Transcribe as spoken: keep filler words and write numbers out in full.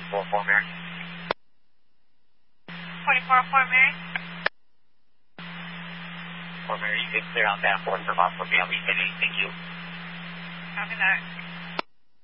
four four Mary. twenty-four oh four Mary. four Mary, you get clear on that four for Bob for B L E. Thank you. Copy that.